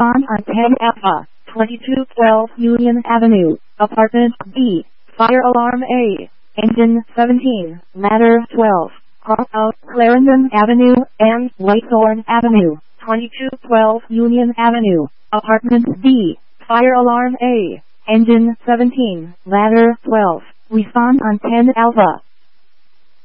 Respond on 10 Alpha, 2212 Union Avenue, Apartment B. Fire alarm A. Engine 17, ladder 12. Call out Clarendon Avenue and Whitethorn Avenue, 2212 Union Avenue, Apartment B. Fire alarm A. Engine 17, ladder 12. Respond on 10 Alpha.